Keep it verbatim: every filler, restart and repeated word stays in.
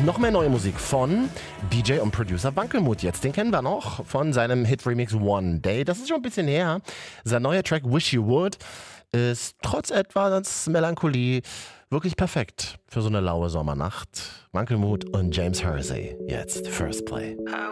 Noch mehr neue Musik von D J und Producer Wankelmut. Jetzt, den kennen wir noch von seinem Hit-Remix One Day. Das ist schon ein bisschen her. Sein neuer Track Wish You Would ist trotz etwas Melancholie wirklich perfekt für so eine laue Sommernacht. Wankelmut und James Hersey. Jetzt First Play.